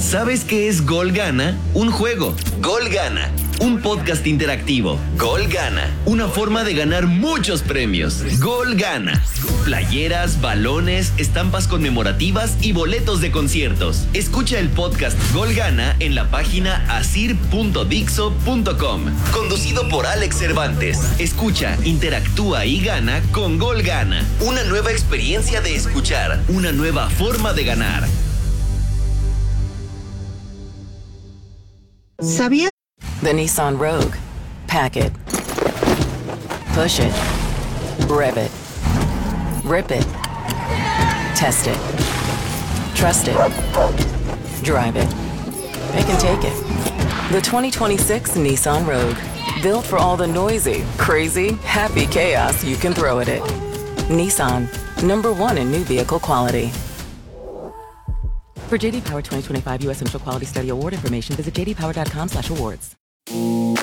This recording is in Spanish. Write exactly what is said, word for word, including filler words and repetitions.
¿Sabes qué es Gol Gana? Un juego. Gol Gana. Un podcast interactivo. Gol Gana. Una forma de ganar muchos premios. Gol Gana. Playeras, balones, estampas conmemorativas y boletos de conciertos. Escucha el podcast Gol Gana en la página asir punto dixo punto com. Conducido por Alex Cervantes. Escucha, interactúa y gana con Gol Gana. Una nueva experiencia de escuchar. Una nueva forma de ganar. ¿Sabía? The Nissan Rogue. Pack it. Push it. Rev it. Rip it. Test it. Trust it. Drive it. They can take it. The twenty twenty-six Nissan Rogue. Built for all the noisy, crazy, happy chaos you can throw at it. Nissan. Number one in new vehicle quality. For J D Power twenty twenty-five U S Central Quality Study Award information, visit j d power dot com slash awards.